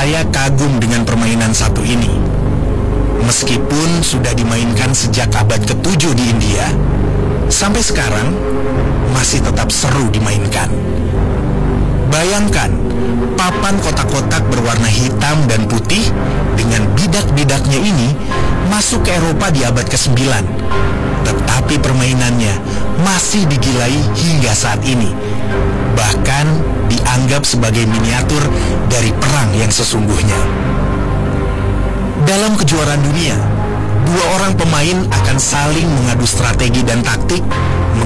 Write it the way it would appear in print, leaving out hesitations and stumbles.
Saya kagum dengan permainan satu ini. Meskipun sudah dimainkan sejak abad ke-7 di India, sampai sekarang masih tetap seru dimainkan. Bayangkan, papan kotak-kotak berwarna hitam dan putih dengan bidak-bidaknya ini masuk ke Eropa di abad ke-9. Tetapi permainannya masih digilai hingga saat ini. Bahkan dianggap sebagai miniatur dari perang yang sesungguhnya. Dalam kejuaraan dunia, dua orang pemain akan saling mengadu strategi dan taktik